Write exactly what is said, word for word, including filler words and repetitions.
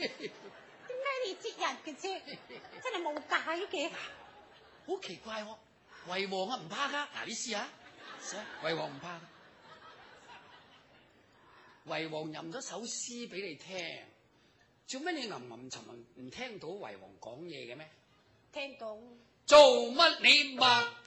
點解你接人嘅啫？真係冇解嘅。 好奇怪喎，為王啊唔怕噶，嗱你試下，試下，為王唔怕。為王吟咗首詩俾你聽，做咩你吟吟沉沉唔聽到為王講嘢嘅咩？ 聽到。 做乜你默